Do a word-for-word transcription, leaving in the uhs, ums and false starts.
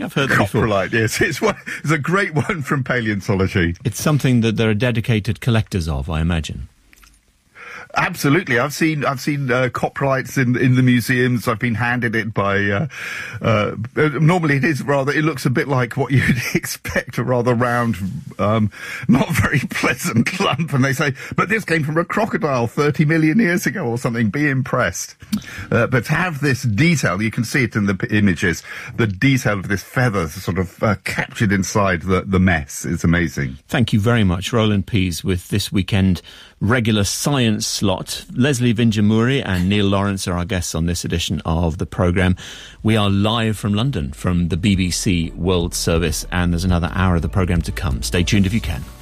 have heard that before. Coprolite, yes. It's, one, it's a great one from paleontology. It's something that there are dedicated collectors of, I imagine. Absolutely, I've seen I've seen uh, coprolites in in the museums. I've been handed it by. Uh, uh, normally, it is rather. It looks a bit like what you'd expect, a rather round, um, not very pleasant lump. And they say, "But this came from a crocodile thirty million years ago, or something." Be impressed. Uh, but to have this detail, you can see it in the p- images. The detail of this feather, sort of uh, captured inside the the mess, is amazing. Thank you very much, Roland Pease, with this weekend regular science slot. Leslie Vinjamuri and Neil Lawrence are our guests on this edition of the programme. We are live from London, from the B B C World Service, and there's another hour of the programme to come. Stay tuned if you can.